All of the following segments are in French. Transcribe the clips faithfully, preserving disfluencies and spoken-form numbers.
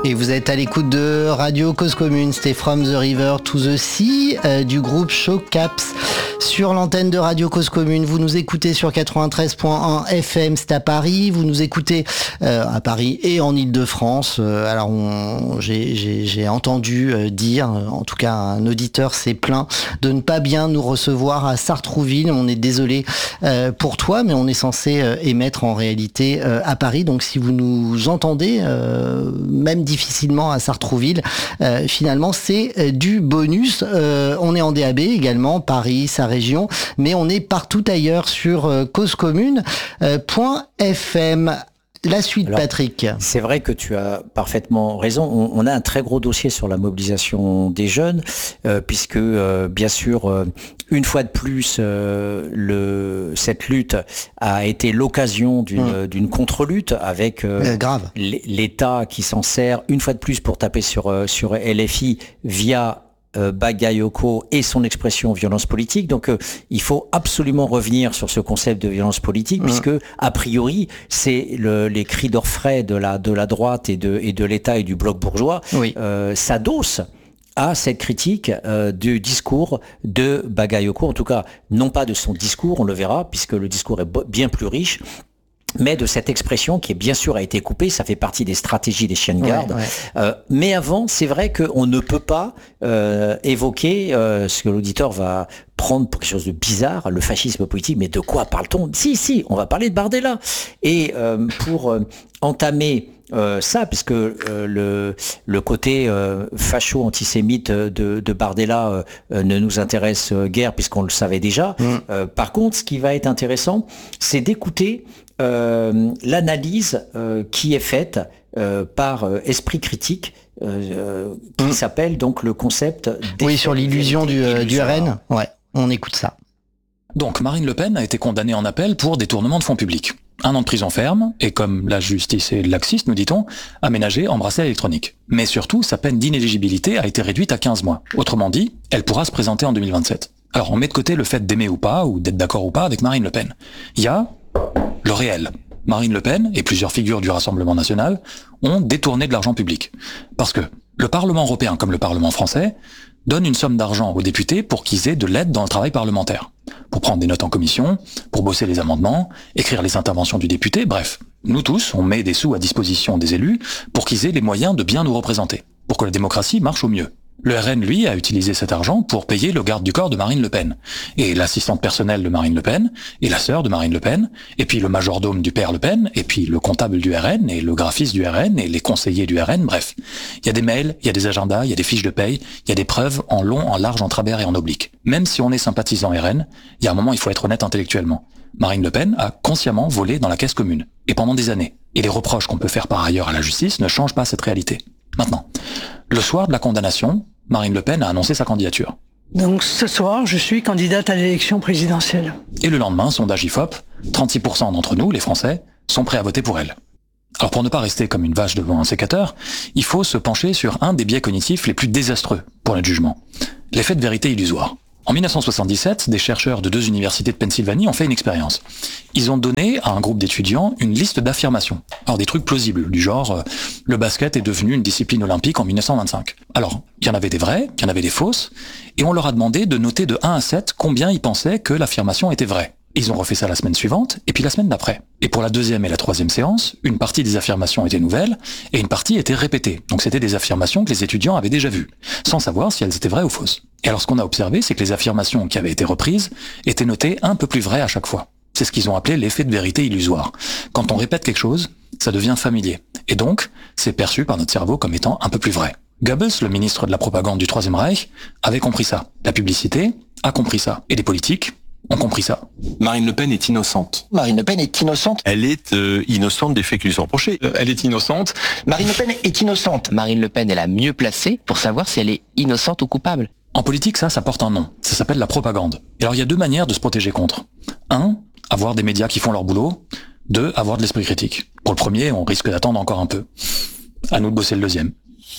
Et vous êtes à l'écoute de Radio Cause Commune, c'était From the River to the Sea euh, du groupe Showcaps sur l'antenne de Radio Cause Commune. Vous nous écoutez sur quatre-vingt-treize point un F M, c'est à Paris. Vous nous écoutez euh, à Paris et en Île-de-France. Euh, alors on, j'ai, j'ai, j'ai entendu euh, dire, en tout cas un auditeur s'est plaint de ne pas bien nous recevoir à Sartrouville. On est désolé euh, pour toi, mais on est censé euh, émettre en réalité euh, à Paris. Donc si vous nous entendez, euh, même difficilement à Sartrouville, euh, finalement c'est euh, du bonus. Euh, on est en D A B également, Paris, sa région, mais on est partout ailleurs sur euh, causecommune point F M. La suite, alors, Patrick. C'est vrai que tu as parfaitement raison. On, on a un très gros dossier sur la mobilisation des jeunes, euh, puisque euh, bien sûr, euh, une fois de plus, euh, le, cette lutte a été l'occasion d'une, mmh. d'une contre-lutte avec euh, euh, grave. l'État qui s'en sert une fois de plus pour taper sur euh, sur L F I via Euh, Bagayoko et son expression violence politique. Donc euh, il faut absolument revenir sur ce concept de violence politique, mmh. puisque a priori c'est le, les cris d'orfraie de la de la droite et de et de l'État et du bloc bourgeois oui. euh, s'adossent à cette critique euh, du discours de Bagayoko, en tout cas non pas de son discours, on le verra, puisque le discours est bien plus riche, mais de cette expression qui, bien sûr, a été coupée. Ça fait partie des stratégies des chiens de garde. Ouais, ouais. Euh, mais avant, c'est vrai qu'on ne peut pas euh, évoquer euh, ce que l'auditeur va prendre pour quelque chose de bizarre, le fascisme politique. Mais de quoi parle-t-on ? Si, si, on va parler de Bardella. Et euh, pour euh, entamer Euh, ça, puisque euh, le, le côté euh, facho-antisémite de, de Bardella euh, ne nous intéresse guère, puisqu'on le savait déjà. Mmh. Euh, par contre, ce qui va être intéressant, c'est d'écouter euh, l'analyse euh, qui est faite euh, par euh, Esprit Critique, euh, qui mmh. s'appelle donc le concept... Oui, sur l'illusion du, euh, du R N. Ouais, on écoute ça. Donc, Marine Le Pen a été condamnée en appel pour détournement de fonds publics. Un an de prison ferme, et comme la justice est laxiste, nous dit-on, aménagée en bracelet électronique. Mais surtout, sa peine d'inéligibilité a été réduite à quinze mois. Autrement dit, elle pourra se présenter en deux mille vingt-sept. Alors on met de côté le fait d'aimer ou pas, ou d'être d'accord ou pas avec Marine Le Pen. Il y a le réel. Marine Le Pen et plusieurs figures du Rassemblement national ont détourné de l'argent public. Parce que le Parlement européen, comme le Parlement français, donne une somme d'argent aux députés pour qu'ils aient de l'aide dans le travail parlementaire. Pour prendre des notes en commission, pour bosser les amendements, écrire les interventions du député, bref. Nous tous, on met des sous à disposition des élus pour qu'ils aient les moyens de bien nous représenter, pour que la démocratie marche au mieux. Le R N, lui, a utilisé cet argent pour payer le garde du corps de Marine Le Pen, et l'assistante personnelle de Marine Le Pen, et la sœur de Marine Le Pen, et puis le majordome du père Le Pen, et puis le comptable du R N, et le graphiste du R N, et les conseillers du R N, bref. Il y a des mails, il y a des agendas, il y a des fiches de paye, il y a des preuves en long, en large, en travers et en oblique. Même si on est sympathisant R N, il y a un moment, il faut être honnête intellectuellement. Marine Le Pen a consciemment volé dans la caisse commune, et pendant des années. Et les reproches qu'on peut faire par ailleurs à la justice ne changent pas cette réalité. Maintenant, le soir de la condamnation, Marine Le Pen a annoncé sa candidature. Donc ce soir, je suis candidate à l'élection présidentielle. Et le lendemain, sondage I F O P, trente-six pour cent d'entre nous, les Français, sont prêts à voter pour elle. Alors pour ne pas rester comme une vache devant un sécateur, il faut se pencher sur un des biais cognitifs les plus désastreux pour notre jugement, l'effet de vérité illusoire. En mille neuf cent soixante-dix-sept, des chercheurs de deux universités de Pennsylvanie ont fait une expérience. Ils ont donné à un groupe d'étudiants une liste d'affirmations. Alors des trucs plausibles, du genre euh, « le basket est devenu une discipline olympique en mille neuf cent vingt-cinq ». Alors, il y en avait des vraies, il y en avait des fausses, et on leur a demandé de noter de un à sept combien ils pensaient que l'affirmation était vraie. Ils ont refait ça la semaine suivante, et puis la semaine d'après. Et pour la deuxième et la troisième séance, une partie des affirmations étaient nouvelles, et une partie était répétée. Donc c'était des affirmations que les étudiants avaient déjà vues, sans savoir si elles étaient vraies ou fausses. Et alors ce qu'on a observé, c'est que les affirmations qui avaient été reprises étaient notées un peu plus vraies à chaque fois. C'est ce qu'ils ont appelé l'effet de vérité illusoire. Quand on répète quelque chose, ça devient familier. Et donc, c'est perçu par notre cerveau comme étant un peu plus vrai. Goebbels, le ministre de la propagande du Troisième Reich, avait compris ça. La publicité a compris ça. Et les politiques ont compris ça. Marine Le Pen est innocente. Marine Le Pen est innocente. Elle est euh, innocente des faits qui lui sont reprochés. Euh, elle est innocente. Marine Le Pen est innocente. Marine Le Pen est la mieux placée pour savoir si elle est innocente ou coupable. En politique, ça, ça porte un nom. Ça s'appelle la propagande. Et alors, il y a deux manières de se protéger contre. Un, avoir des médias qui font leur boulot. Deux, avoir de l'esprit critique. Pour le premier, on risque d'attendre encore un peu. À nous de bosser le deuxième.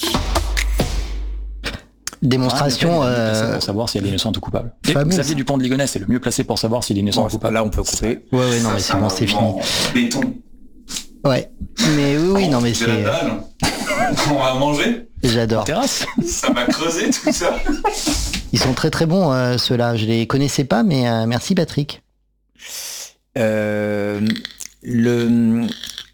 Démonstration. Ah, euh... pour savoir si elle est innocente ou coupable. Et Xavier Dupont de Ligonnès est le mieux placé pour savoir s'il est innocent bon, ou coupable. Là, on peut couper. Ouais, ouais, non, mais c'est bon, c'est fini. Béton. Ouais. Mais oui, oui, non, mais c'est. On va manger. J'adore. Terrasse. Ça m'a creusé tout ça. Ils sont très très bons euh, ceux-là. Je les connaissais pas, mais euh, merci Patrick. Euh, le,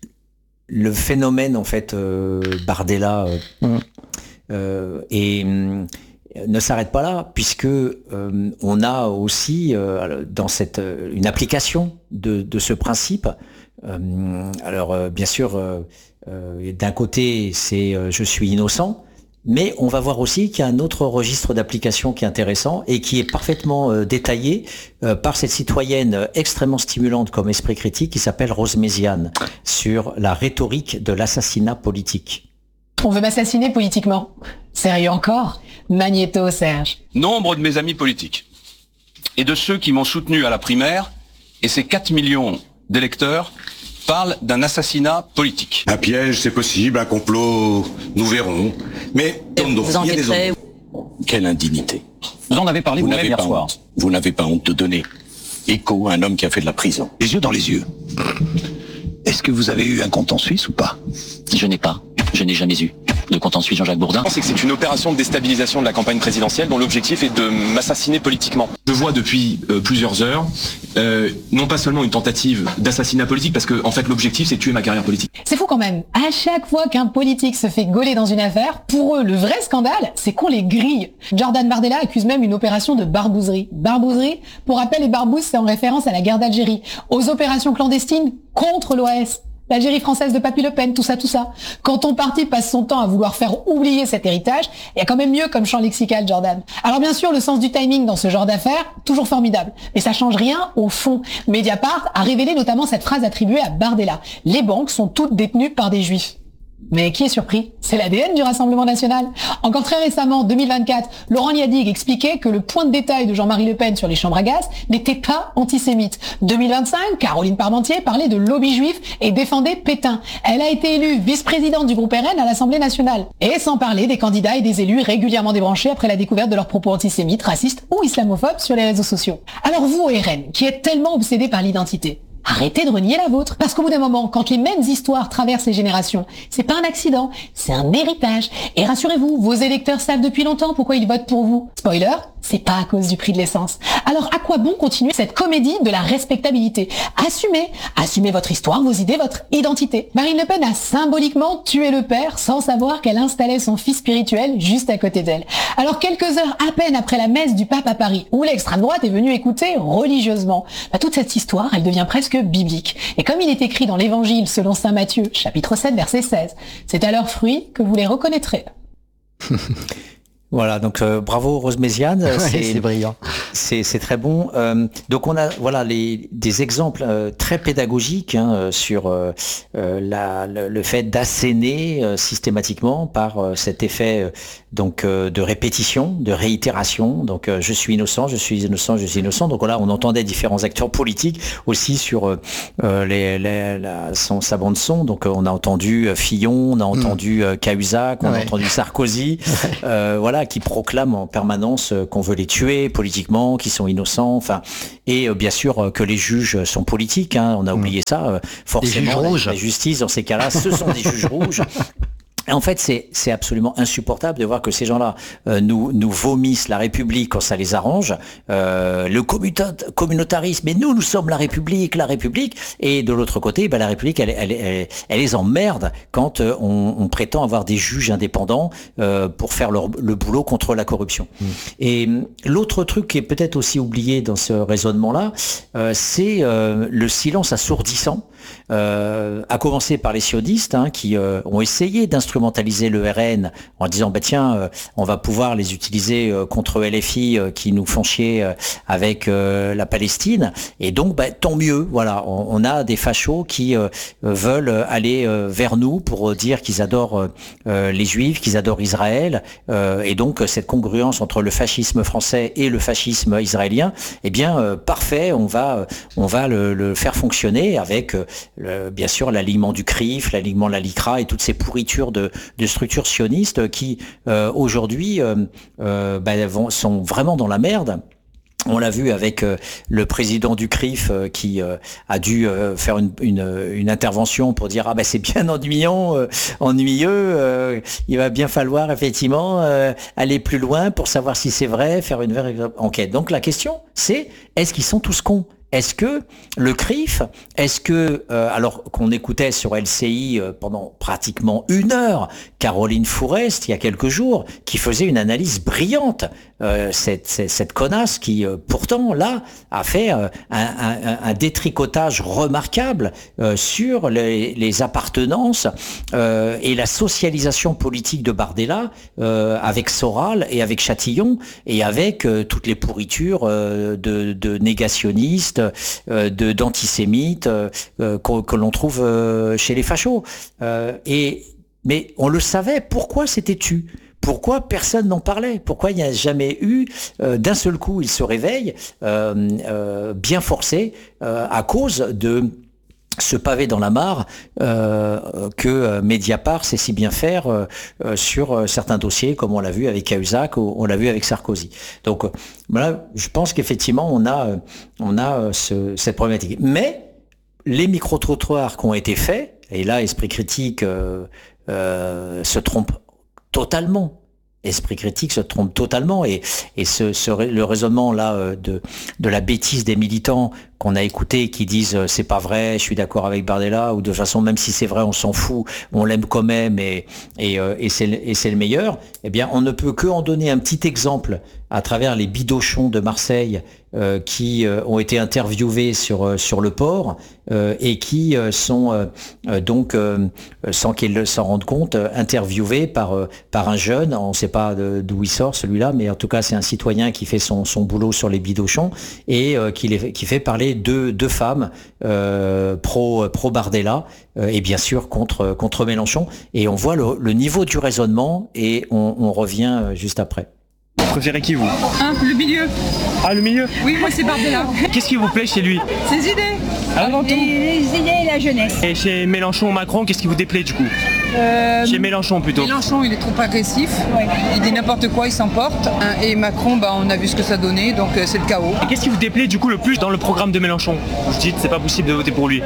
le phénomène en fait euh, Bardella euh, Mm. euh, et euh, ne s'arrête pas là, puisque euh, on a aussi euh, dans cette euh, une application de, de ce principe. Euh, alors euh, bien sûr, euh, euh, d'un côté c'est euh, je suis innocent, mais on va voir aussi qu'il y a un autre registre d'application qui est intéressant et qui est parfaitement euh, détaillé euh, par cette citoyenne euh, extrêmement stimulante comme esprit critique qui s'appelle Rose Méziane sur la rhétorique de l'assassinat politique. On veut m'assassiner politiquement. Sérieux encore? Magnéto, Serge. Nombre de mes amis politiques et de ceux qui m'ont soutenu à la primaire, et ces quatre millions d'électeurs, parlent d'un assassinat politique. Un piège, c'est possible, un complot, nous verrons. Mais, Tondo, il y a des hommes. Quelle indignité. Vous en avez parlé Vous vous-même n'avez hier pas soir. honte. Vous n'avez pas honte de donner écho à un homme qui a fait de la prison. Les yeux dans les yeux. Est-ce que vous avez eu un compte en Suisse ou pas? Je n'ai pas, je n'ai jamais eu de compte en Suisse, Jean-Jacques Bourdin. C'est que c'est une opération de déstabilisation de la campagne présidentielle dont l'objectif est de m'assassiner politiquement. Je vois depuis euh, plusieurs heures, euh, non pas seulement une tentative d'assassinat politique, parce que en fait l'objectif c'est de tuer ma carrière politique. C'est fou quand même. À chaque fois qu'un politique se fait gauler dans une affaire, pour eux, le vrai scandale, c'est qu'on les grille. Jordan Bardella accuse même une opération de barbouzerie. Barbouzerie, pour rappel, les barbouzes, c'est en référence à la guerre d'Algérie, aux opérations clandestines contre l'O A S. L'Algérie française de Papy Le Pen, tout ça, tout ça. Quand ton parti passe son temps à vouloir faire oublier cet héritage, il y a quand même mieux comme champ lexical, Jordan. Alors bien sûr, le sens du timing dans ce genre d'affaires, toujours formidable. Mais ça change rien au fond. Mediapart a révélé notamment cette phrase attribuée à Bardella. Les banques sont toutes détenues par des juifs. Mais qui est surpris? C'est l'A D N du Rassemblement national. Encore très récemment, deux mille vingt-quatre, Laurent Liadig expliquait que le point de détail de Jean-Marie Le Pen sur les chambres à gaz n'était pas antisémite. deux mille vingt-cinq, Caroline Parmentier parlait de lobby juif et défendait Pétain. Elle a été élue vice-présidente du groupe R N à l'Assemblée nationale. Et sans parler des candidats et des élus régulièrement débranchés après la découverte de leurs propos antisémites, racistes ou islamophobes sur les réseaux sociaux. Alors vous, au R N, qui êtes tellement obsédés par l'identité, arrêtez de renier la vôtre. Parce qu'au bout d'un moment, quand les mêmes histoires traversent les générations, c'est pas un accident, c'est un héritage. Et rassurez-vous, vos électeurs savent depuis longtemps pourquoi ils votent pour vous. Spoiler, c'est pas à cause du prix de l'essence. Alors à quoi bon continuer cette comédie de la respectabilité? Assumez, assumez votre histoire, vos idées, votre identité. Marine Le Pen a symboliquement tué le père sans savoir qu'elle installait son fils spirituel juste à côté d'elle. Alors quelques heures à peine après la messe du pape à Paris, où l'extrême droite est venue écouter religieusement, bah, toute cette histoire, elle devient presque biblique. Et comme il est écrit dans l'Évangile selon saint Matthieu, chapitre sept, verset seize, c'est à leurs fruits que vous les reconnaîtrez. Voilà, donc euh, bravo Rose Méziane, Ouais, c'est c'est brillant. C'est c'est très bon. Euh, donc on a voilà les des exemples euh, très pédagogiques hein, sur euh, euh, la, le, le fait d'asséner euh, systématiquement par euh, cet effet euh, donc euh, de répétition, de réitération. Donc euh, je suis innocent, je suis innocent, je suis innocent. Donc là on entendait différents acteurs politiques aussi sur euh, les, les la, son, sa bande son. Donc euh, on a entendu euh, Fillon, on a entendu euh, Cahuzac, on Ouais. a entendu Sarkozy. Euh, voilà. Qui proclament en permanence qu'on veut les tuer politiquement, qu'ils sont innocents, enfin, et euh, bien sûr euh, que les juges sont politiques, hein, on a oublié ça, euh, forcément, juges rouges. la, la justice dans ces cas-là, ce sont des juges rouges. Et en fait, c'est c'est absolument insupportable de voir que ces gens-là euh, nous nous vomissent la République quand ça les arrange, euh, le commuta- communautarisme. Mais nous, nous sommes la République, la République. Et de l'autre côté, ben, la République, elle, elle, elle, elle les emmerde quand euh, on, on prétend avoir des juges indépendants euh, pour faire leur, le boulot contre la corruption. Mmh. Et l'autre truc qui est peut-être aussi oublié dans ce raisonnement-là, euh, c'est euh, le silence assourdissant. Euh, à commencer par les sionistes hein, qui euh, ont essayé d'instrumentaliser le R N en disant bah tiens euh, on va pouvoir les utiliser euh, contre L F I euh, qui nous font chier euh, avec euh, la Palestine et donc bah, tant mieux voilà on, on a des fachos qui euh, veulent aller euh, vers nous pour dire qu'ils adorent euh, les Juifs, qu'ils adorent Israël euh, et donc cette congruence entre le fascisme français et le fascisme israélien eh bien euh, parfait on va on va le, le faire fonctionner avec euh, Le, bien sûr l'alignement du C R I F, l'alignement de la LICRA et toutes ces pourritures de, de structures sionistes qui euh, aujourd'hui euh, euh, bah, vont, sont vraiment dans la merde. On l'a vu avec euh, le président du C R I F euh, qui euh, a dû euh, faire une, une, une intervention pour dire ah ben c'est bien ennuyant, euh, ennuyeux, euh, il va bien falloir effectivement euh, aller plus loin pour savoir si c'est vrai, faire une vraie enquête. Donc la question c'est est-ce qu'ils sont tous cons ? Est-ce que le C R I F, est-ce que, euh, alors qu'on écoutait sur L C I euh, pendant pratiquement une heure, Caroline Fourest, il y a quelques jours, qui faisait une analyse brillante, euh, cette, cette, cette connasse qui, euh, pourtant, là, a fait euh, un, un, un détricotage remarquable euh, sur les, les appartenances euh, et la socialisation politique de Bardella euh, avec Soral et avec Chatillon et avec euh, toutes les pourritures euh, de, de négationnistes, Euh, de d'antisémites euh, euh, que, que l'on trouve euh, chez les fachos. Euh, et mais on le savait. Pourquoi c'était tu ? Pourquoi personne n'en parlait ? Pourquoi il n'y a jamais eu euh, d'un seul coup il se réveille euh, euh, bien forcé euh, à cause de ce pavé dans la mare euh, que Mediapart sait si bien faire euh, euh, sur euh, certains dossiers, comme on l'a vu avec Cahuzac ou on l'a vu avec Sarkozy. Donc euh, voilà, je pense qu'effectivement on a euh, on a euh, ce, cette problématique. Mais les micro-trottoirs qui ont été faits, et là Esprit Critique euh, euh, se trompe totalement. Esprit Critique se trompe totalement et, et ce, ce, le raisonnement là de, de la bêtise des militants qu'on a écouté qui disent euh, c'est pas vrai, je suis d'accord avec Bardella, ou de toute façon même si c'est vrai on s'en fout, on l'aime quand même et, et, euh, et, c'est, et c'est le meilleur, eh bien on ne peut que en donner un petit exemple à travers les bidochons de Marseille euh, qui euh, ont été interviewés sur, euh, sur le port euh, et qui euh, sont euh, donc, euh, sans qu'ils s'en rendent compte, interviewés par, euh, par un jeune, on ne sait pas de, d'où il sort celui-là, mais en tout cas c'est un citoyen qui fait son, son boulot sur les bidochons et euh, qui, les, qui fait parler deux, deux femmes euh, pro, pro Bardella euh, et bien sûr contre, contre Mélenchon. Et on voit le, le niveau du raisonnement et on, on revient juste après. Vous préférez qui, vous ? Hein, le milieu. Ah, le milieu ? Oui, moi c'est Bardella. Qu'est-ce qui vous plaît chez lui ? Ses idées, ah, avant tout. Les, les idées et la jeunesse. Et chez Mélenchon, Macron, qu'est-ce qui vous déplaît du coup ? euh, Chez Mélenchon plutôt. Mélenchon, il est trop agressif. Ouais. Il dit n'importe quoi, il s'emporte. Et Macron, bah, on a vu ce que ça donnait, donc euh, c'est le chaos. Et qu'est-ce qui vous déplaît du coup le plus dans le programme de Mélenchon ? Vous dites c'est pas possible de voter pour lui.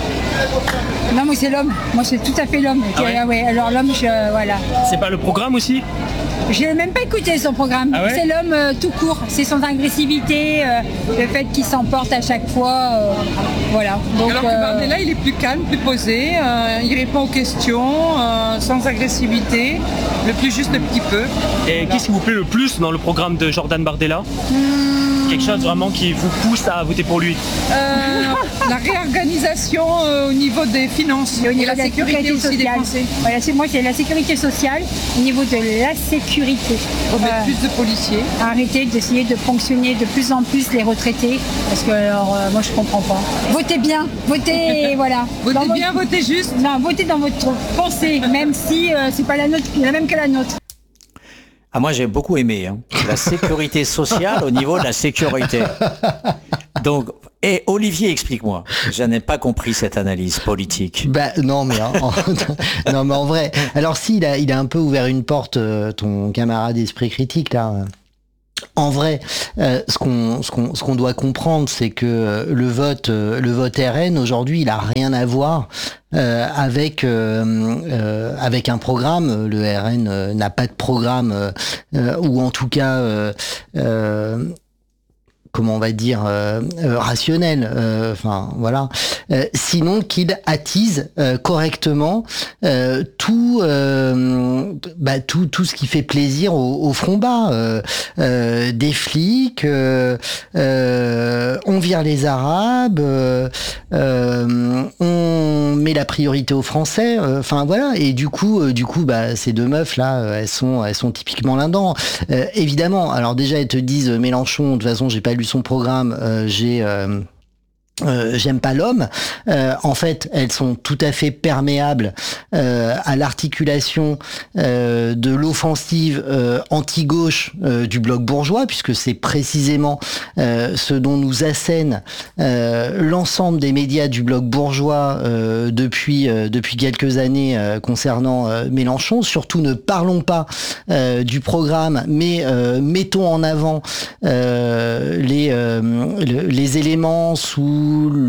Non, moi c'est l'homme. Moi c'est tout à fait l'homme. Ah ouais ah ouais, alors l'homme, je, voilà. C'est pas le programme aussi ? Je n'ai même pas écouté son programme. Ah ouais c'est l'homme euh, tout court. C'est son agressivité, euh, le fait qu'il s'emporte à chaque fois. Euh, voilà. Donc, alors que euh... Bardella, il est plus calme, plus posé. Euh, il répond aux questions euh, sans agressivité, le plus juste un petit peu. Et qu'est-ce qui vous plaît le plus dans le programme de Jordan Bardella ? hum... Quelque chose vraiment qui vous pousse à voter pour lui ? euh, La réorganisation euh, au niveau des finances et au niveau et la de la sécurité, sécurité aussi sociale. des Français. Voilà, c'est, moi c'est la sécurité sociale au niveau de la sécurité. On va mettre plus de policiers. Arrêter d'essayer de ponctionner de plus en plus les retraités parce que alors, euh, moi je comprends pas. Votez bien, votez voilà. Votez dans bien, votre... votez juste. Non, votez dans votre pensée, même si euh, c'est pas la nôtre, la même que la nôtre. Ah, moi, j'ai beaucoup aimé hein. La sécurité sociale au niveau de la sécurité. Donc, et Olivier, explique-moi. Je n'ai pas compris cette analyse politique. Bah non, mais en, en, non, mais en vrai. Alors si, il a, il a un peu ouvert une porte, euh, ton camarade Esprit Critique là. En vrai, euh, ce qu'on ce qu'on ce qu'on doit comprendre, c'est que euh, le vote euh, le vote R N aujourd'hui, il a rien à voir euh, avec euh, euh, avec un programme. Le R N euh, n'a pas de programme euh, ou en tout cas euh, euh, comment on va dire euh, euh, rationnel, euh, enfin voilà, euh, sinon qu'il attise euh, correctement euh, tout, euh, bah, tout tout ce qui fait plaisir au, au front bas, euh, euh, des flics, euh, euh, on vire les Arabes, euh, euh, on met la priorité aux Français, enfin euh, voilà, et du coup euh, du coup bah ces deux meufs là, elles sont elles sont typiquement là-dedans. Euh, évidemment, alors déjà elles te disent Mélenchon, de toute façon j'ai pas lu son programme, euh, j'ai euh, Euh, j'aime pas l'homme. Euh, en fait, elles sont tout à fait perméables euh, à l'articulation euh, de l'offensive euh, anti-gauche euh, du bloc bourgeois, puisque c'est précisément euh, ce dont nous assène euh, l'ensemble des médias du bloc bourgeois euh, depuis euh, depuis quelques années euh, concernant euh, Mélenchon. Surtout, ne parlons pas euh, du programme, mais euh, mettons en avant euh, les euh, le, les éléments sous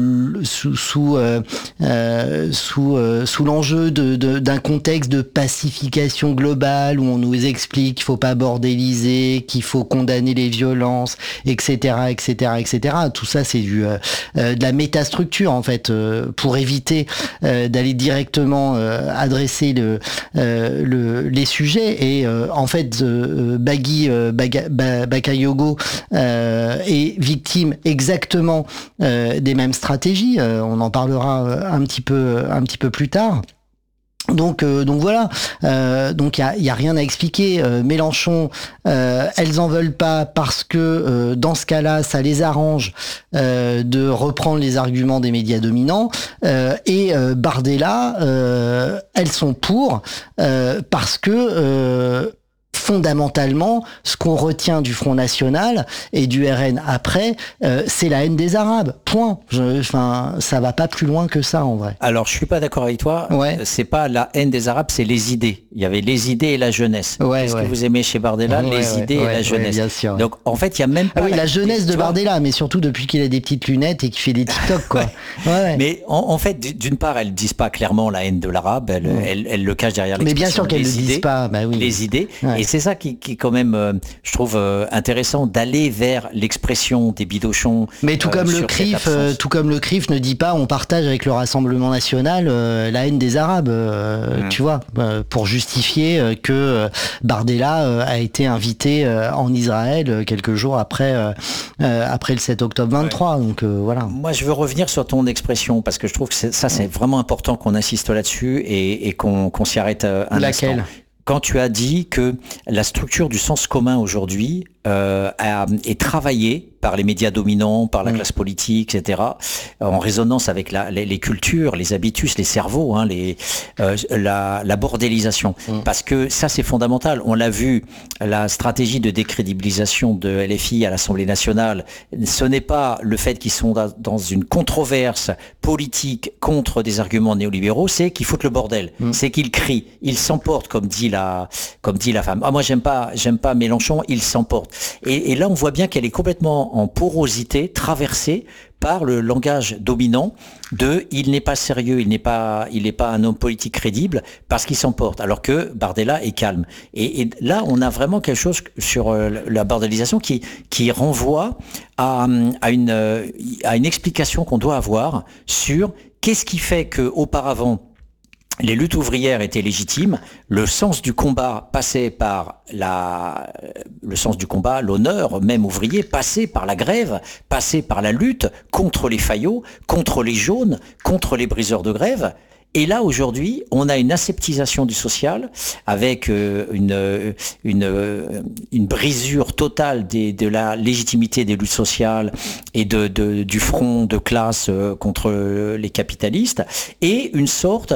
sous sous euh, euh, sous, euh, sous l'enjeu de, de, d'un contexte de pacification globale où on nous explique qu'il faut pas bordéliser, qu'il faut condamner les violences, et cetera, et cetera, et cetera. Tout ça, c'est du euh, euh, de la métastructure en fait euh, pour éviter euh, d'aller directement euh, adresser le, euh, le les sujets. Et euh, en fait, euh, Bagui euh, Baga, Bakayogo euh, est victime exactement euh, des mêmes stratégies. Euh, on en parlera un petit peu, un petit peu plus tard. Donc, euh, donc voilà. Euh, donc il y a, y a rien à expliquer. Euh, Mélenchon, euh, elles en veulent pas parce que euh, dans ce cas-là, ça les arrange euh, de reprendre les arguments des médias dominants. Euh, et euh, Bardella, euh, elles sont pour euh, parce que euh, fondamentalement, ce qu'on retient du Front National et du R N après, euh, c'est la haine des Arabes. Point. Enfin, ça va pas plus loin que ça en vrai. Alors, je suis pas d'accord avec toi. Ouais. C'est pas la haine des Arabes, c'est les idées. Il y avait les idées et la jeunesse. Ouais, Qu'est-ce ouais. que vous aimez chez Bardella? Ouais, les ouais, idées ouais, et la jeunesse. Ouais, bien sûr. Donc, en fait, il y a même pas. Ah oui, la jeunesse de Bardella, mais surtout depuis qu'il a des petites lunettes et qu'il fait des TikTok, quoi. ouais. Ouais. Mais en, en fait, d'une part, elles disent pas clairement la haine de l'arabe. Elles, ouais. elles, elles le cachent derrière l'expression. Mais bien sûr qu'elles le disent pas. Bah oui. Les idées. Ouais. Et c'est ça qui, qui quand même, euh, je trouve euh, intéressant d'aller vers l'expression des bidochons. Mais tout comme euh, le C R I F, euh, tout comme le C R I F ne dit pas, on partage avec le Rassemblement National euh, la haine des Arabes, euh, mmh. tu vois, euh, pour justifier euh, que euh, Bardella euh, a été invité euh, en Israël euh, quelques jours après euh, euh, après le sept octobre vingt-trois. Ouais. Donc euh, voilà. Moi, je veux revenir sur ton expression parce que je trouve que ça, c'est vraiment important qu'on insiste là-dessus et, et qu'on, qu'on s'y arrête euh, un Laquelle instant. Quand tu as dit que la structure du sens commun aujourd'hui euh, a, est travaillée par les médias dominants, par la mmh. classe politique, et cetera, en résonance avec la, les, les cultures, les habitus, les cerveaux, hein, les, euh, la, la bordélisation. Mmh. Parce que ça, c'est fondamental. On l'a vu, la stratégie de décrédibilisation de L F I à l'Assemblée nationale, ce n'est pas le fait qu'ils sont dans une controverse politique contre des arguments néolibéraux, c'est qu'ils foutent le bordel. Mmh. C'est qu'ils crient, ils s'emportent, comme dit la, comme dit la femme. Ah, moi, j'aime pas, j'aime pas Mélenchon, il s'emporte. Et, et là, on voit bien qu'elle est complètement en porosité, traversée par le langage dominant de « il n'est pas sérieux, il n'est pas, il n'est pas un homme politique crédible parce qu'il s'emporte », alors que Bardella est calme. Et, et là, on a vraiment quelque chose sur euh, la bordélisation qui, qui renvoie à, à, une, à une explication qu'on doit avoir sur qu'est-ce qui fait qu'auparavant, les luttes ouvrières étaient légitimes, le sens du combat passait par la, le sens du combat, l'honneur même ouvrier passait par la grève, passait par la lutte contre les faillots, contre les jaunes, contre les briseurs de grève. Et là, aujourd'hui, on a une aseptisation du social avec euh, une, une, euh, une brisure totale des, de la légitimité des luttes sociales et de, de, du front de classe euh, contre les capitalistes et une sorte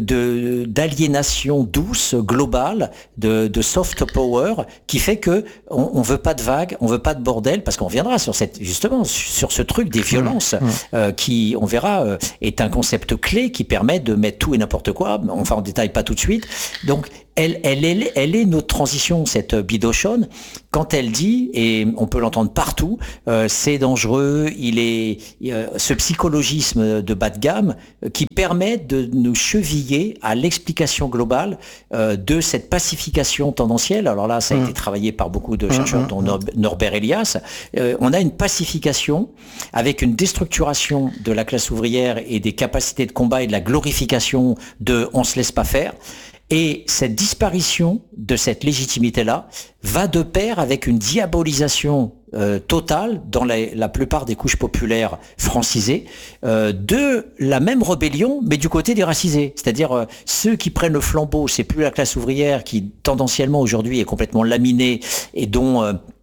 de, d'aliénation douce, globale, de, de soft power qui fait que on, on veut pas de vagues, on veut pas de bordel parce qu'on viendra sur cette, justement, sur ce truc des violences mmh. euh, qui, on verra, euh, est un concept clé qui permet de mettre tout et n'importe quoi, enfin on détaille pas tout de suite. Donc elle, elle, elle, elle est notre transition, cette bidochonne, quand elle dit, et on peut l'entendre partout, euh, c'est dangereux, il est euh, ce psychologisme de bas de gamme euh, qui permet de nous cheviller à l'explication globale euh, de cette pacification tendancielle. Alors là, ça a mmh. été travaillé par beaucoup de chercheurs, mmh, dont mmh. Norbert Elias. Euh, on a une pacification avec une déstructuration de la classe ouvrière et des capacités de combat et de la glorification de on se laisse pas faire. Et cette disparition de cette légitimité-là va de pair avec une diabolisation euh, totale dans la, la plupart des couches populaires francisées euh, de la même rébellion, mais du côté des racisés. C'est-à-dire euh, ceux qui prennent le flambeau, c'est plus la classe ouvrière qui tendanciellement aujourd'hui est complètement laminée et dont... Euh,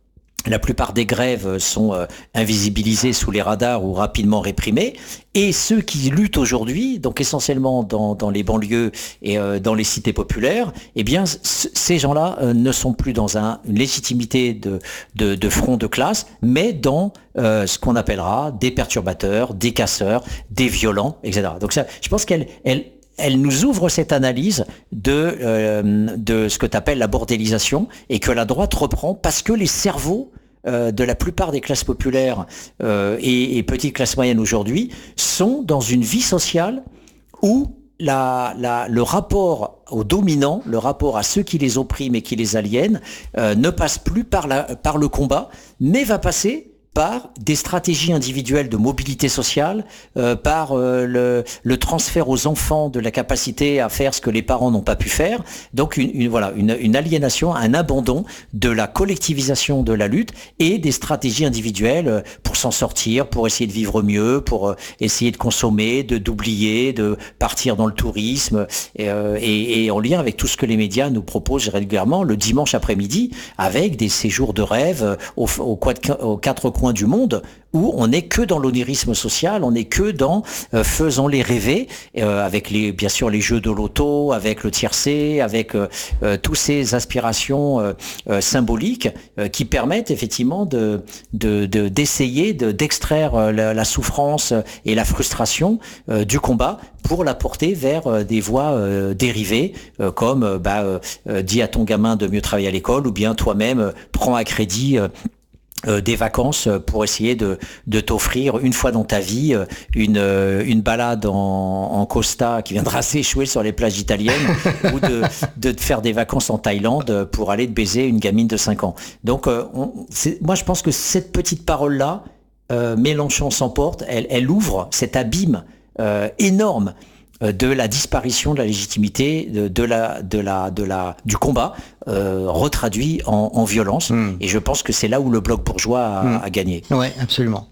La plupart des grèves sont euh, invisibilisées sous les radars ou rapidement réprimées. Et ceux qui luttent aujourd'hui, donc essentiellement dans, dans les banlieues et euh, dans les cités populaires, eh bien, c- ces gens-là euh, ne sont plus dans un, une légitimité de, de, de front de classe, mais dans euh, ce qu'on appellera des perturbateurs, des casseurs, des violents, et cetera. Donc ça, je pense qu'elle... Elle, elle nous ouvre cette analyse de, euh, de ce que tu appelles la bordélisation et que la droite reprend parce que les cerveaux euh, de la plupart des classes populaires euh, et, et petites classes moyennes aujourd'hui sont dans une vie sociale où la, la, le rapport aux dominants, le rapport à ceux qui les oppriment et qui les aliènent euh, ne passe plus par, la, par le combat, mais va passer par des stratégies individuelles de mobilité sociale, euh, par euh, le, le transfert aux enfants de la capacité à faire ce que les parents n'ont pas pu faire. Donc une, une voilà une, une aliénation, un abandon de la collectivisation de la lutte et des stratégies individuelles pour s'en sortir, pour essayer de vivre mieux, pour euh, essayer de consommer, de d'oublier, de partir dans le tourisme et, euh, et, et en lien avec tout ce que les médias nous proposent régulièrement le dimanche après-midi avec des séjours de rêve aux, aux, aux quatre coins du monde où on n'est que dans l'onirisme social, on n'est que dans euh, faisons-les rêver, euh, avec les bien sûr les jeux de loto, avec le tiercé, avec euh, euh, tous ces aspirations euh, euh, symboliques euh, qui permettent effectivement de, de, de d'essayer de, d'extraire euh, la, la souffrance et la frustration euh, du combat pour la porter vers euh, des voies euh, dérivées, euh, comme euh, bah, euh, dis à ton gamin de mieux travailler à l'école, ou bien toi-même euh, prends à crédit euh, Euh, des vacances pour essayer de, de t'offrir une fois dans ta vie une, une balade en, en Costa qui viendra s'échouer sur les plages italiennes ou de, de te faire des vacances en Thaïlande pour aller te baiser une gamine de cinq ans. Donc euh, on, c'est, moi je pense que cette petite parole-là, euh, Mélenchon s'emporte, elle, elle ouvre cet abîme euh, énorme de la disparition de la légitimité de, de la de la de la du combat euh, retraduit en, en violence mmh. et je pense que c'est là où le bloc bourgeois a, mmh. a gagné. Ouais, absolument.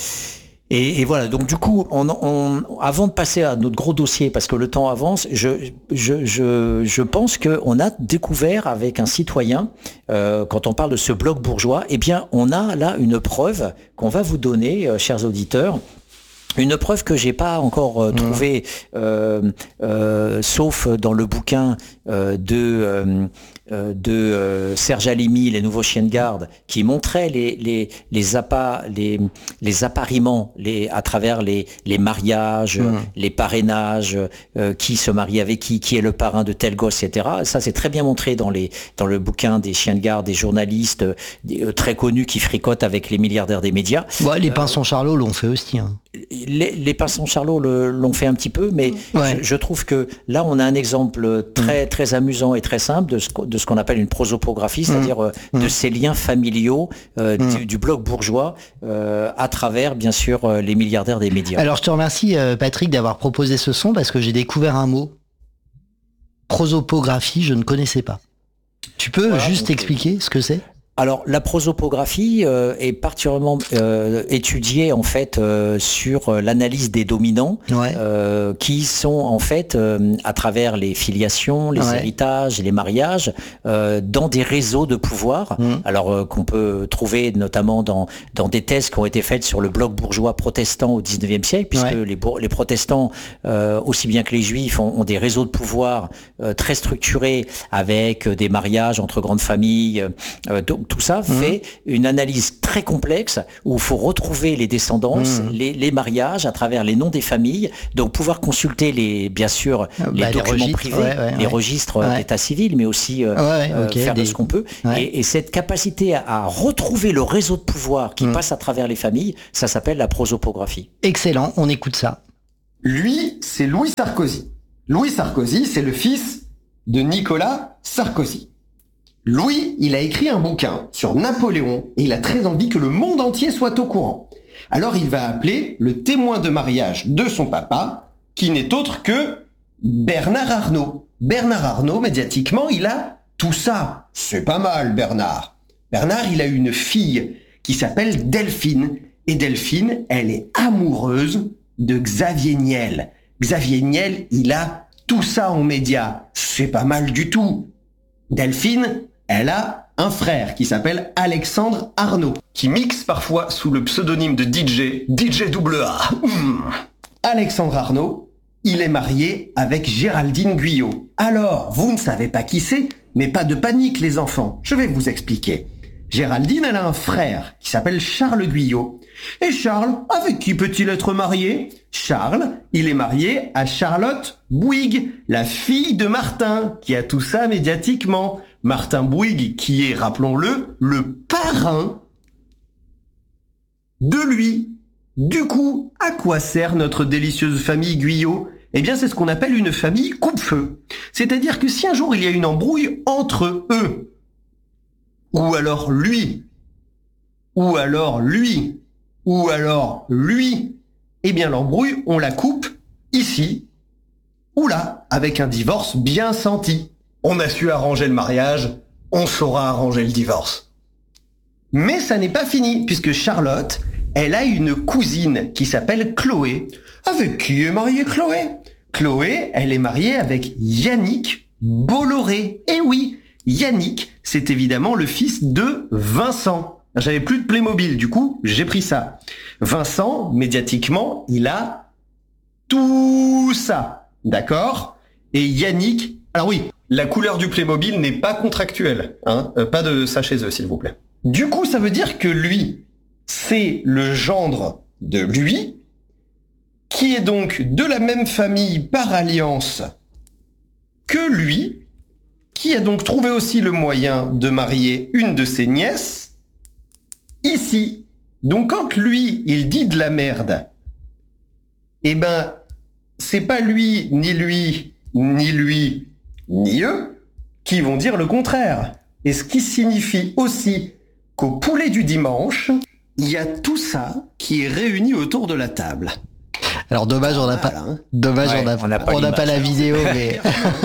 Et, et voilà, donc du coup, on, on, avant de passer à notre gros dossier, parce que le temps avance, je, je, je, je pense qu'on a découvert avec un citoyen, euh, quand on parle de ce bloc bourgeois, eh bien, on a là une preuve qu'on va vous donner, euh, chers auditeurs. Une preuve que j'ai pas encore euh, trouvée, euh, euh, sauf dans le bouquin euh, de euh, de euh, Serge Halimi, Les Nouveaux Chiens de Garde, qui montrait les les les appas les les appariements les à travers les les mariages, mmh. les parrainages, euh, qui se marie avec qui, qui est le parrain de tel gosse, et cetera. Ça c'est très bien montré dans les dans le bouquin des chiens de garde, des journalistes euh, très connus qui fricotent avec les milliardaires des médias. Ouais, les Pinsons Charlot l'ont fait aussi. Hein. Les, les Pinsons Charlot le, l'ont fait un petit peu, mais ouais. je, je trouve que là on a un exemple très très amusant et très simple de ce, de ce qu'on appelle une prosopographie, c'est-à-dire euh, mmh. de ces liens familiaux euh, mmh. du, du bloc bourgeois euh, à travers bien sûr euh, les milliardaires des médias. Alors je te remercie euh, Patrick d'avoir proposé ce son parce que j'ai découvert un mot. Prosopographie, je ne connaissais pas. Tu peux voilà, juste donc, expliquer ce que c'est ? Alors la prosopographie euh, est particulièrement euh, étudiée en fait euh, sur euh, l'analyse des dominants ouais. euh, qui sont en fait euh, à travers les filiations, les ouais. héritages, les mariages euh, dans des réseaux de pouvoir. Mmh. Alors euh, qu'on peut trouver notamment dans dans des thèses qui ont été faites sur le bloc bourgeois protestant au dix-neuvième siècle, puisque ouais. les les protestants euh, aussi bien que les juifs ont, ont des réseaux de pouvoir euh, très structurés avec euh, des mariages entre grandes familles. Euh, donc, tout ça fait mmh. une analyse très complexe où il faut retrouver les descendances, mmh. les, les mariages à travers les noms des familles, donc pouvoir consulter les, bien sûr, bah, les documents les privés, ouais, ouais, les ouais. registres ouais. d'état civil, mais aussi euh, ouais, ouais, okay, faire des... de ce qu'on peut. Ouais. Et, et cette capacité à, à retrouver le réseau de pouvoir qui mmh. passe à travers les familles, ça s'appelle la prosopographie. Excellent, on écoute ça. Lui, c'est Louis Sarkozy. Louis Sarkozy, c'est le fils de Nicolas Sarkozy. Louis, il a écrit un bouquin sur Napoléon et il a très envie que le monde entier soit au courant. Alors il va appeler le témoin de mariage de son papa, qui n'est autre que Bernard Arnault. Bernard Arnault, médiatiquement, il a tout ça. C'est pas mal, Bernard. Bernard, il a une fille qui s'appelle Delphine. Et Delphine, elle est amoureuse de Xavier Niel. Xavier Niel, il a tout ça en médias. C'est pas mal du tout. Delphine, elle a un frère qui s'appelle Alexandre Arnaud, qui mixe parfois sous le pseudonyme de D J, D J double A. Mmh. Alexandre Arnaud, il est marié avec Géraldine Guyot. Alors, vous ne savez pas qui c'est, mais pas de panique les enfants, je vais vous expliquer. Géraldine, elle a un frère qui s'appelle Charles Guyot. Et Charles, avec qui peut-il être marié? Charles, il est marié à Charlotte Bouygues, la fille de Martin, qui a tout ça médiatiquement. Martin Bouygues, qui est, rappelons-le, le parrain de lui. Du coup, à quoi sert notre délicieuse famille Guyot? Eh bien, c'est ce qu'on appelle une famille coupe-feu. C'est-à-dire que si un jour il y a une embrouille entre eux, ou alors lui, ou alors lui, ou alors lui, eh bien l'embrouille, on la coupe ici, ou là, avec un divorce bien senti. On a su arranger le mariage, on saura arranger le divorce. Mais ça n'est pas fini, puisque Charlotte, elle a une cousine qui s'appelle Chloé. Avec qui est mariée Chloé? Chloé, elle est mariée avec Yannick Bolloré. Eh oui, Yannick, c'est évidemment le fils de Vincent. J'avais plus de Playmobil, du coup, j'ai pris ça. Vincent, médiatiquement, il a tout ça. D'accord? Et Yannick, alors oui, la couleur du Playmobil n'est pas contractuelle. Hein, euh, pas de ça chez eux, s'il vous plaît. Du coup, ça veut dire que lui, c'est le gendre de lui, qui est donc de la même famille par alliance que lui, qui a donc trouvé aussi le moyen de marier une de ses nièces, ici. Donc quand lui, il dit de la merde, eh ben, c'est pas lui, ni lui, ni lui, ni eux, qui vont dire le contraire. Et ce qui signifie aussi qu'au poulet du dimanche, il y a tout ça qui est réuni autour de la table. Alors dommage, on n'a pas, hein. dommage, Ouais, on n'a on n'a pas on n'a pas la l'image. vidéo, mais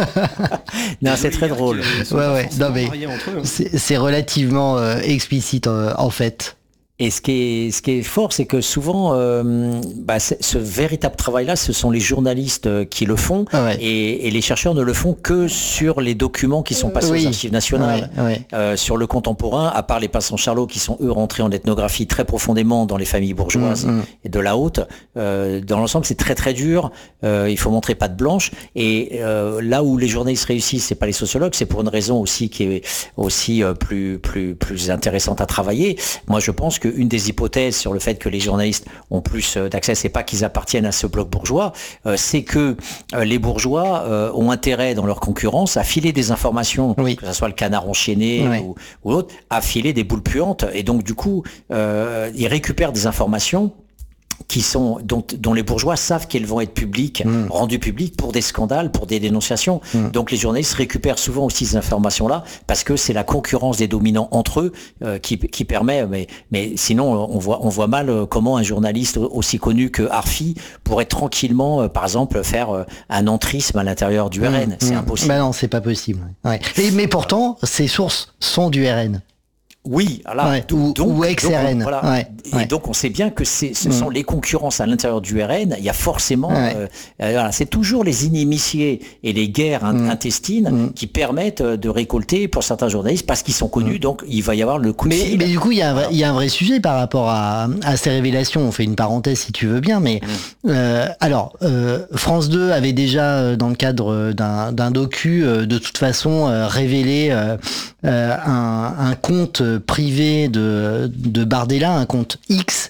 Non, c'est très drôle. ouais, ouais, non mais c'est c'est relativement euh, explicite euh, en fait. Et ce qui est, ce qui est fort, c'est que souvent, euh, bah, c'est- ce véritable travail-là, ce sont les journalistes euh, qui le font, Ouais. et, et les chercheurs ne le font que sur les documents qui sont passés Oui. aux archives nationales. Ouais, ouais. Euh, sur le contemporain, à part les passants Charlot qui sont eux rentrés en ethnographie très profondément dans les familles bourgeoises Mm, mm. et de la haute, euh, dans l'ensemble c'est très très dur, euh, il faut montrer patte blanche, et euh, là où les journalistes réussissent, c'est pas les sociologues, c'est pour une raison aussi qui est aussi euh, plus, plus, plus intéressante à travailler. Moi je pense qu'une des hypothèses sur le fait que les journalistes ont plus euh, d'accès, c'est pas qu'ils appartiennent à ce bloc bourgeois, euh, c'est que euh, les bourgeois euh, ont intérêt dans leur concurrence à filer des informations, Oui. que ce soit le Canard enchaîné Ouais. ou, ou l'autre, à filer des boules puantes, et donc du coup euh, ils récupèrent des informations qui sont dont, dont les bourgeois savent qu'elles vont être publiques, Mm. rendues publiques pour des scandales, pour des dénonciations. Mm. Donc les journalistes récupèrent souvent aussi ces informations-là parce que c'est la concurrence des dominants entre eux euh, qui, qui permet. Mais, mais sinon, on voit, on voit mal euh, comment un journaliste aussi connu que Arfi pourrait tranquillement, euh, par exemple, faire euh, un entrisme à l'intérieur du R N. C'est Mmh. impossible. Bah non, c'est pas possible. Ouais. Et, mais pourtant, ses sources sont du R N. Oui, voilà. Ouais, Donc- ou- donc- ou ex-R N. donc, voilà. Ouais, Et ouais. donc on sait bien que c'est, ce Mm. sont les concurrences à l'intérieur du R N. Il y a forcément, Ouais. euh, euh, voilà, c'est toujours les inimitiés et les guerres in- Mm. intestines Mm. qui permettent euh, de récolter pour certains journalistes parce qu'ils sont connus. Donc il va y avoir le coup de Mais, fil. mais du coup, il y, a un vrai- il y a un vrai sujet par rapport à, à ces révélations. On fait une parenthèse si tu veux bien, mais euh, alors euh, France deux avait déjà, euh, dans le cadre d'un, d'un docu, euh, de toute façon euh, révélé euh, euh, un, un compte privé de, de Bardella, un compte X,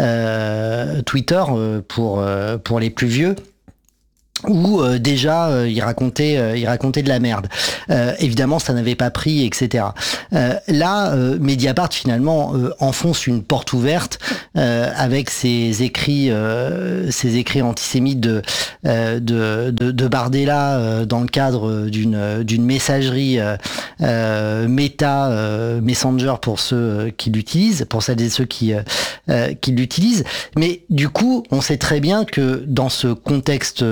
euh, Twitter euh, pour euh, pour les plus vieux, où euh, déjà euh, il racontait euh, il racontait de la merde. Euh, évidemment, ça n'avait pas pris, et cetera. Euh, là, euh, Mediapart finalement euh, enfonce une porte ouverte euh, avec ses écrits euh, ses écrits antisémites de euh, de, de, de Bardella euh, dans le cadre d'une d'une messagerie euh, euh, Meta euh, Messenger pour ceux euh, qui l'utilisent, pour celles et ceux qui euh, euh, qui l'utilisent. Mais du coup, on sait très bien que dans ce contexte euh,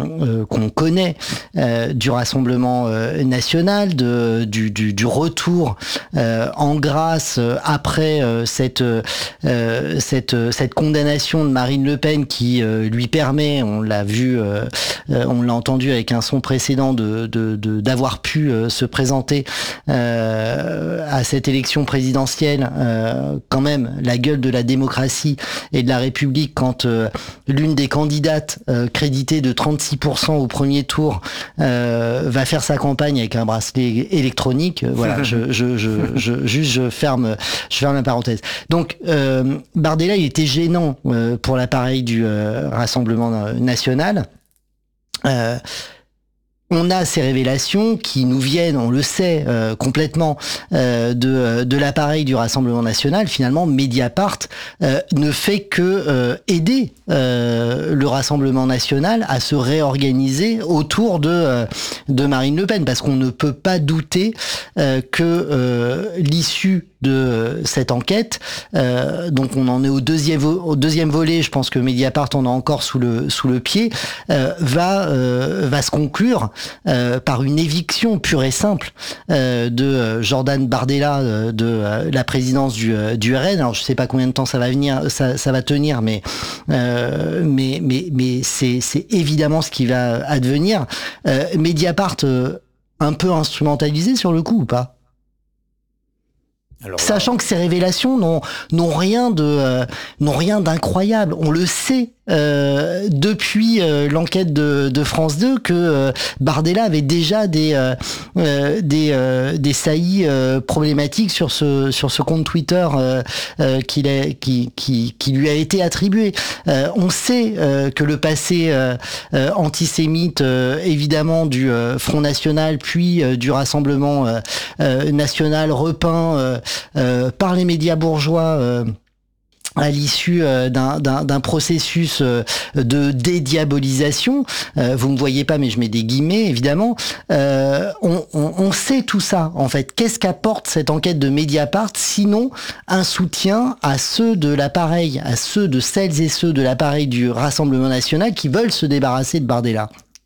euh, qu'on connaît euh, du Rassemblement euh, national, de, du, du, du retour euh, en grâce euh, après euh, cette, euh, cette, cette condamnation de Marine Le Pen qui euh, lui permet, on l'a vu, euh, euh, on l'a entendu avec un son précédent, de, de, de, d'avoir pu euh, se présenter euh, à cette élection présidentielle, euh, quand même la gueule de la démocratie et de la République quand euh, l'une des candidates euh, créditée de trente-six pour cent au premier tour euh, va faire sa campagne avec un bracelet électronique. Voilà, je, je, je, je, juste je ferme, je ferme la parenthèse. Donc euh, Bardella, il était gênant euh, pour l'appareil du euh, Rassemblement national. Euh, On a ces révélations qui nous viennent, on le sait euh, complètement, euh, de, de l'appareil du Rassemblement national. Finalement, Mediapart euh, ne fait que euh, aider euh, le Rassemblement national à se réorganiser autour de, euh, de Marine Le Pen, parce qu'on ne peut pas douter euh, que euh, l'issue de cette enquête, euh, donc on en est au deuxième, vo- au deuxième volet, je pense que Mediapart en a encore sous le, sous le pied, euh, va, euh, va se conclure Euh, par une éviction pure et simple euh, de euh, Jordan Bardella euh, de euh, la présidence du, euh, du R N. Alors je sais pas combien de temps ça va venir, ça, ça va tenir, mais euh, mais mais mais c'est c'est évidemment ce qui va advenir. Euh, Mediapart euh, un peu instrumentalisé sur le coup ou pas? Alors, sachant que ces révélations n'ont n'ont rien de euh, n'ont rien d'incroyable. On le sait euh, depuis euh, l'enquête de, de France deux que euh, Bardella avait déjà des euh, euh, des euh, des saillies euh, problématiques sur ce sur ce compte Twitter euh, euh, qu'il est qui qui qui lui a été attribué. Euh, on sait euh, que le passé euh, euh, antisémite euh, évidemment du euh, Front National puis euh, du Rassemblement euh, euh, national repeint euh, Euh, par les médias bourgeois euh, à l'issue euh, d'un, d'un, d'un processus euh, de dédiabolisation, euh, vous me voyez pas mais je mets des guillemets évidemment, euh, on, on, on sait tout ça en fait. Qu'est-ce qu'apporte cette enquête de Mediapart sinon un soutien à ceux de l'appareil, à ceux de celles et ceux de l'appareil du Rassemblement national qui veulent se débarrasser de Bardella?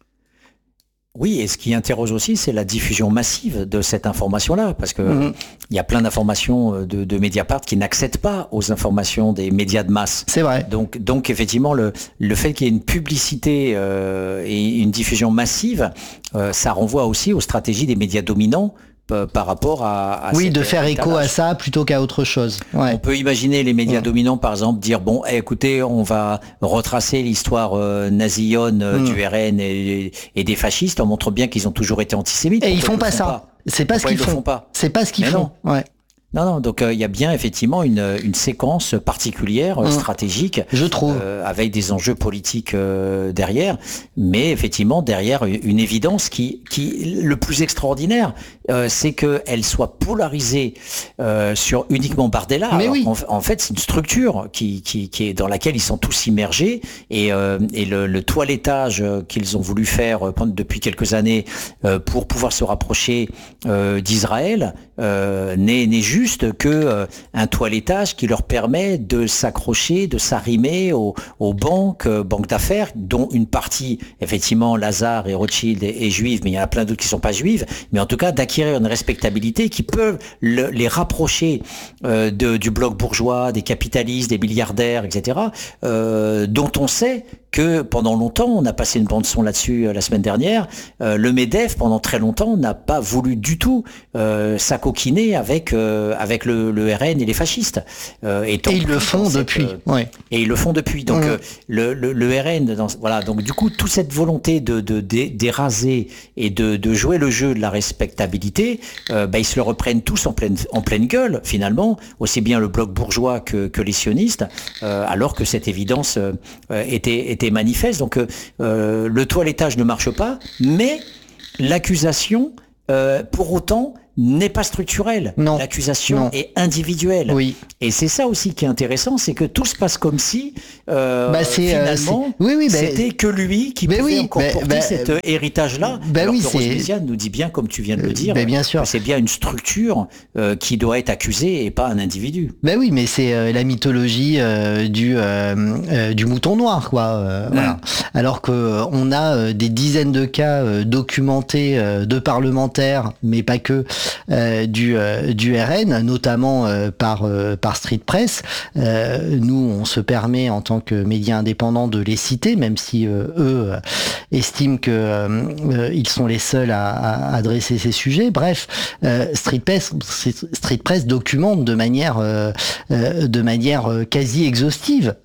Oui, et ce qui interroge aussi, c'est la diffusion massive de cette information-là, parce que mmh. il y a plein d'informations de, de Mediapart qui n'accèdent pas aux informations des médias de masse. C'est vrai. Donc, donc effectivement, le, le fait qu'il y ait une publicité euh, et une diffusion massive, euh, ça renvoie aussi aux stratégies des médias dominants par rapport à, à oui, de faire écho à ça plutôt qu'à autre chose. Ouais. On peut imaginer les médias mmh. dominants, par exemple, dire bon, eh, écoutez, on va retracer l'histoire euh, nazillonne euh, mmh. du R N et, et des fascistes. On montre bien qu'ils ont toujours été antisémites. Et ils font pas ça. Pas C'est pas Pourquoi ce qu'ils font. font pas. C'est pas ce qu'ils Mais font. Non. Ouais. Non, non, donc il euh, y a bien effectivement une, une séquence particulière, mmh. stratégique, je trouve, euh, avec des enjeux politiques euh, derrière, mais effectivement derrière une évidence qui, qui le plus extraordinaire, euh, c'est qu'elle soit polarisée euh, sur uniquement Bardella. Mais Alors, oui. en, en fait, c'est une structure qui, qui, qui est dans laquelle ils sont tous immergés et, euh, et le, le toilettage qu'ils ont voulu faire depuis quelques années euh, pour pouvoir se rapprocher euh, d'Israël euh, n'est, n'est juste que euh, un toilettage qui leur permet de s'accrocher, de s'arrimer aux, aux banques, euh, banques d'affaires, dont une partie, effectivement, Lazare et Rothschild est, est juive, mais il y en a plein d'autres qui ne sont pas juives, mais en tout cas d'acquérir une respectabilité qui peut le, les rapprocher euh, de, du bloc bourgeois, des capitalistes, des milliardaires, et cetera, euh, dont on sait que pendant longtemps, on a passé une bande-son là-dessus euh, la semaine dernière, euh, le MEDEF, pendant très longtemps, n'a pas voulu du tout euh, s'acoquiner avec, euh, avec le, le R N et les fascistes. Euh, et ils le font cette, depuis. Euh, ouais. Et ils le font depuis. Donc mmh. euh, le, le, le R N, dans, voilà. Donc du coup, toute cette volonté de, de, de d'éraser et de, de jouer le jeu de la respectabilité, euh, bah, ils se le reprennent tous en pleine, en pleine gueule, finalement, aussi bien le bloc bourgeois que, que les sionistes, euh, alors que cette évidence euh, était, était manifeste. Donc euh, le toilettage ne marche pas, mais l'accusation, euh, pour autant, n'est pas structurelle. Non. L'accusation Non. est individuelle. Oui. Et c'est ça aussi qui est intéressant, c'est que tout se passe comme si euh, Bah, c'est, euh, finalement c'est- oui, oui, bah, c'était que lui qui bah pouvait oui, encore bah, porter bah, cet euh, héritage-là. bah alors oui, que Rose c'est- Méziane nous dit bien, comme tu viens de le dire, bah, bien sûr. que c'est bien une structure euh, qui doit être accusée et pas un individu. Ben oui, mais c'est euh, la mythologie euh, du euh, euh, du mouton noir, quoi. euh, voilà. Alors que euh, on a euh, des dizaines de cas euh, documentés euh, de parlementaires, mais pas que euh, du euh, du R N, notamment euh, par euh, par Street Press. Euh, nous, on se permet en tant que médias indépendants de les citer, même si euh, eux euh, estiment que euh, euh, ils sont les seuls à, à adresser ces sujets. Bref, euh, Street Press, Street Press documente de manière euh, euh, de manière euh, quasi exhaustive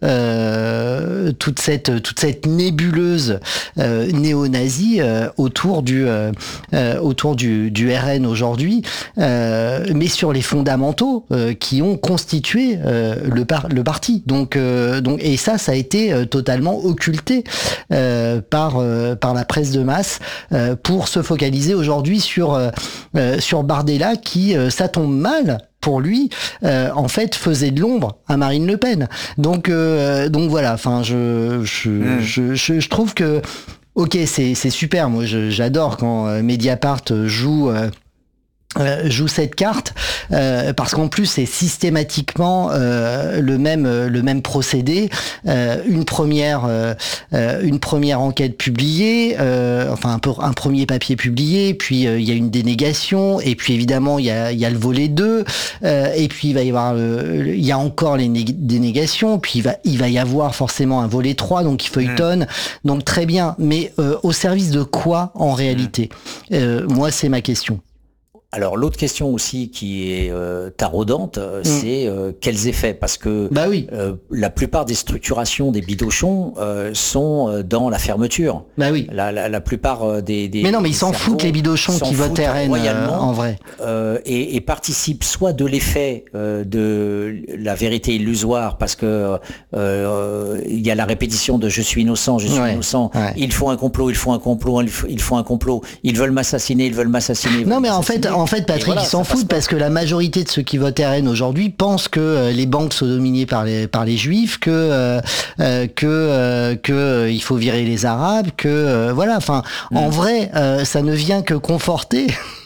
euh, toute cette toute cette nébuleuse euh, néo-nazie euh, autour du euh, euh, autour du, du R N aujourd'hui, euh, mais sur les fondamentaux euh, qui ont constitué euh, le par, le parti. Donc euh, donc et ça ça a été euh, totalement occulté euh, par euh, par la presse de masse euh, pour se focaliser aujourd'hui sur euh, euh, sur Bardella qui euh, ça tombe mal pour lui, euh, en fait, faisait de l'ombre à Marine Le Pen. Donc, euh, donc voilà. Enfin, je, je, mmh. je, je, je trouve que, ok, c'est, c'est super. Moi, je, j'adore quand euh, Mediapart joue. Euh, Euh, joue cette carte euh, parce qu'en plus c'est systématiquement euh, le même le même procédé, euh, une première euh, une première enquête publiée, euh, enfin un, peu, un premier papier publié, puis euh, il y a une dénégation, et puis évidemment il y a il y a le volet deux, euh, et puis il va y avoir le, il y a encore les né- dénégations, puis il va il va y avoir forcément un volet trois, donc il feuilletonne, mmh. donc très bien, mais euh, au service de quoi en réalité? mmh. euh, Moi c'est ma question. Alors l'autre question aussi qui est euh, taraudante, euh, mmh. c'est euh, quels effets, parce que bah oui. euh, la plupart des structurations des bidochons euh, sont euh, dans la fermeture. Bah oui. La, la, la plupart des, des mais non mais ils s'en foutent les bidochons qui votent R N euh, en vrai euh, et, et participent soit de l'effet euh, de la vérité illusoire, parce que euh, il y a la répétition de je suis innocent, je suis ouais. innocent. Ouais. Ils font un complot, ils font un complot, ils font un complot. Ils veulent m'assassiner, ils veulent m'assassiner. Non mais en fait. En fait, Patrick, voilà, ils s'en foutent parce que la majorité de ceux qui votent R N aujourd'hui pensent que euh, les banques sont dominées par les par les juifs, que euh, euh, que euh, que euh, il faut virer les arabes, que euh, voilà. Enfin, mmh. en vrai, euh, ça ne vient que conforter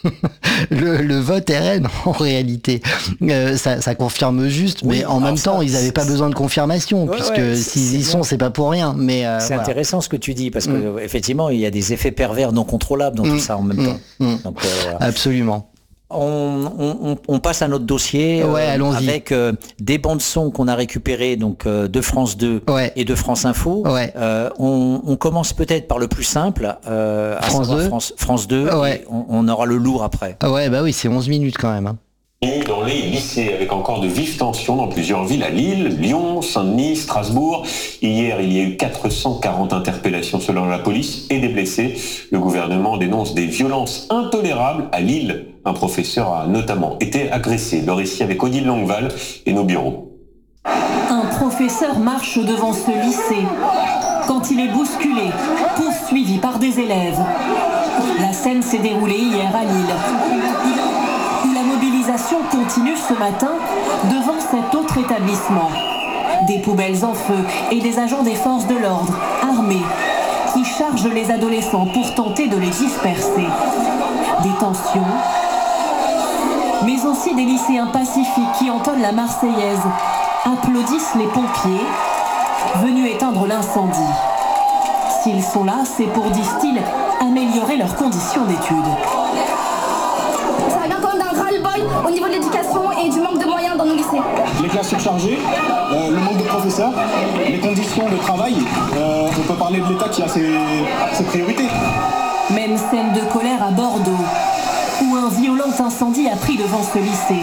le, le vote R N en réalité. Euh, ça, ça confirme juste, oui, mais en même temps, ça, ils n'avaient pas besoin de confirmation, ouais, puisque ouais, s'ils y sont, c'est pas pour rien. Mais euh, c'est voilà. intéressant ce que tu dis, parce que mmh. effectivement, il y a des effets pervers non contrôlables dans mmh. tout ça en même temps. Mmh. Donc, euh, voilà. Absolument. On, on, on passe à notre dossier ouais, euh, avec euh, des bandes son qu'on a récupérées donc euh, de France deux ouais. et de France Info. Ouais. Euh, on, on commence peut-être par le plus simple, euh, à France deux. France, France deux. Ouais. Et on, on aura le lourd après. Ouais, bah oui, c'est onze minutes quand même. Hein. Dans les lycées, avec encore de vives tensions dans plusieurs villes, à Lille, Lyon, Saint-Denis, Strasbourg. Hier, il y a eu quatre cent quarante interpellations selon la police et des blessés. Le gouvernement dénonce des violences intolérables à Lille. Un professeur a notamment été agressé. Le récit avec Odile Longueval et nos bureaux. Un professeur marche devant ce lycée quand il est bousculé, poursuivi par des élèves. La scène s'est déroulée hier à Lille. La mobilisation continue ce matin devant cet autre établissement. Des poubelles en feu et des agents des forces de l'ordre, armés, qui chargent les adolescents pour tenter de les disperser. Des tensions, mais aussi des lycéens pacifiques qui entonnent la Marseillaise, applaudissent les pompiers, venus éteindre l'incendie. S'ils sont là, c'est pour, disent-ils, améliorer leurs conditions d'études. Au niveau de l'éducation et du manque de moyens dans nos lycées. Les classes surchargées, euh, le manque de professeurs, les conditions de travail, euh, on peut parler de l'État qui a ses, ses priorités. Même scène de colère à Bordeaux, où un violent incendie a pris devant ce lycée.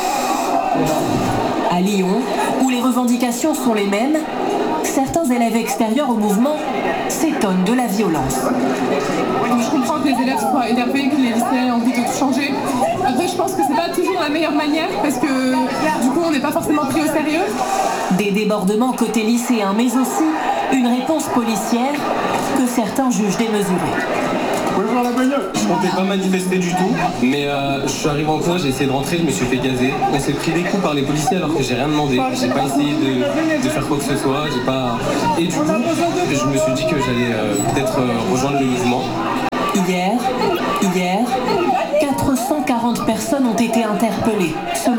À Lyon, où les revendications sont les mêmes, certains élèves extérieurs au mouvement s'étonnent de la violence. Je comprends que les élèves soient énervés, que les lycéens aient envie de tout changer. Après, je pense que c'est pas toujours la meilleure manière parce que du coup, on n'est pas forcément pris au sérieux. Des débordements côté lycéen, mais aussi une réponse policière que certains jugent démesurée. Je comptais pas manifester du tout, mais euh, je suis arrivé en cours, j'ai essayé de rentrer, je me suis fait gazer. On s'est pris des coups par les policiers alors que j'ai rien demandé. J'ai pas essayé de, de faire quoi que ce soit, j'ai pas. Et du coup, je me suis dit que j'allais euh, peut-être euh, rejoindre le mouvement. Hier, hier, quatre cent quarante personnes ont été interpellées. Selon